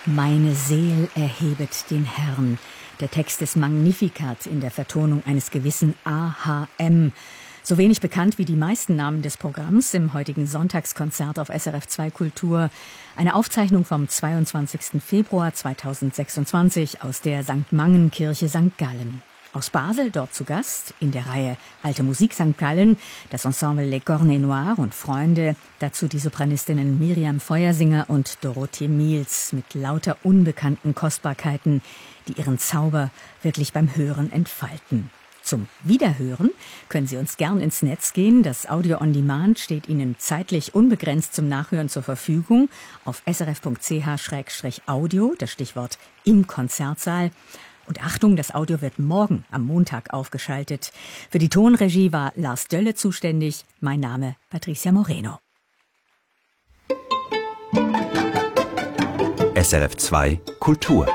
Meine Seel erhebet den Herrn. Der Text des Magnificat in der Vertonung eines gewissen AHM. So wenig bekannt wie die meisten Namen des Programms im heutigen Sonntagskonzert auf SRF 2 Kultur. Eine Aufzeichnung vom 22. Februar 2026 aus der St. Mangen-Kirche St. Gallen. Aus Basel, dort zu Gast, in der Reihe Alte Musik St. Gallen, das Ensemble Les Cornets Noirs und Freunde, dazu die Sopranistinnen Miriam Feuersinger und Dorothee Miels mit lauter unbekannten Kostbarkeiten, die ihren Zauber wirklich beim Hören entfalten. Zum Wiederhören können Sie uns gern ins Netz gehen. Das Audio on Demand steht Ihnen zeitlich unbegrenzt zum Nachhören zur Verfügung auf srf.ch/audio, das Stichwort im Konzertsaal. Und Achtung, das Audio wird morgen am Montag aufgeschaltet. Für die Tonregie war Lars Dölle zuständig. Mein Name Patricia Moreno. SRF 2 Kultur.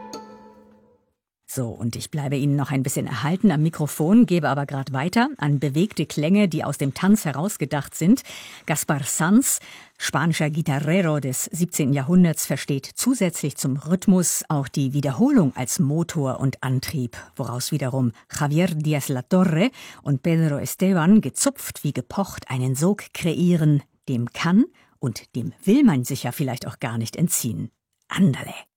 So, und ich bleibe Ihnen noch ein bisschen erhalten am Mikrofon, gebe aber gerade weiter an bewegte Klänge, die aus dem Tanz herausgedacht sind. Gaspar Sanz, spanischer Gitarrero des 17. Jahrhunderts, versteht zusätzlich zum Rhythmus auch die Wiederholung als Motor und Antrieb, woraus wiederum Javier Díaz-Latorre und Pedro Esteban gezupft wie gepocht einen Sog kreieren, dem kann und dem will man sich ja vielleicht auch gar nicht entziehen. Andale.